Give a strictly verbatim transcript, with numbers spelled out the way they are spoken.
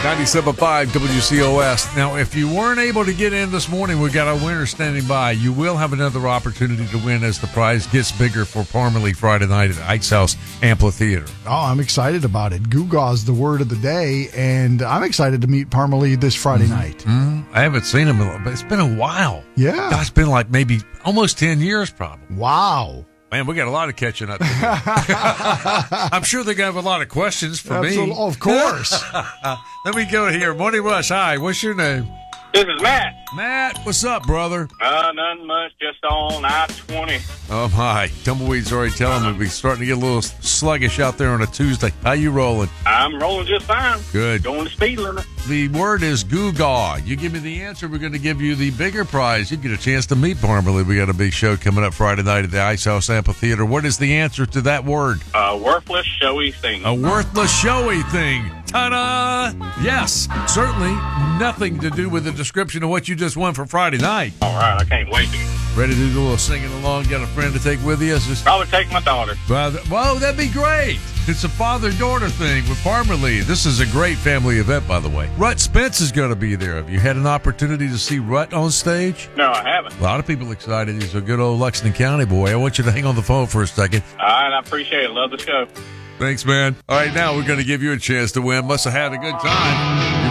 ninety-seven point five W C O S. Now, if you weren't able to get in this morning, we got a winner standing by. You will have another opportunity to win as the prize gets bigger for Parmalee Friday night at Ike's House Amphitheater. Oh, I'm excited about it. Gugaw's the word of the day, and I'm excited to meet Parmalee this Friday mm-hmm. night. Mm-hmm. I haven't seen him, but it's been a while. Yeah. God, it's been like maybe almost ten years probably. Wow. Man, we got a lot of catching up to do. I'm sure they're going to have a lot of questions for Absolutely. me. Oh, of course. Let me go here. Morning Rush, hi. What's your name? This is Matt. Matt, what's up, brother? Uh, nothing much, just on I twenty. Oh, my. Tumbleweed's already telling me we're starting to get a little sluggish out there on a Tuesday. How you rolling? I'm rolling just fine. Good. Going the speed limit. The word is Gugaw. You give me the answer, we're going to give you the bigger prize. You get a chance to meet Parmalee. We got a big show coming up Friday night at the Ice House Amphitheater. What is the answer to that word? A worthless, showy thing. A worthless, showy thing. Ta-da! Yes, certainly nothing to do with the description of what you just won for Friday night. All right, I can't wait to. Ready to do a little singing along? Got a friend to take with you? Just... Probably take my daughter. Well, whoa, that'd be great. It's a father-daughter thing with Parmalee. This is a great family event, by the way. Rut Spence is going to be there. Have you had an opportunity to see Rut on stage? No, I haven't. A lot of people excited. He's a good old Lexington County boy. I want you to hang on the phone for a second. All right, I appreciate it. Love the show. Thanks, man. All right, now we're going to give you a chance to win. Must have had a good time.